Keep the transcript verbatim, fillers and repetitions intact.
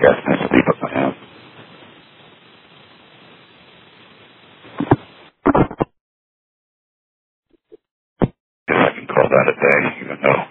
guess I sleep if I am. Guess I can call that a day, even though